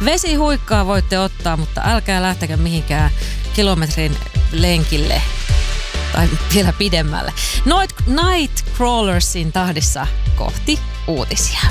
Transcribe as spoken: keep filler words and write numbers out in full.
Vesihuikkaa voitte ottaa, mutta älkää lähtekö mihinkään kilometrin lenkille tai vielä pidemmälle. Nightcrawlersin tahdissa kohti uutisia.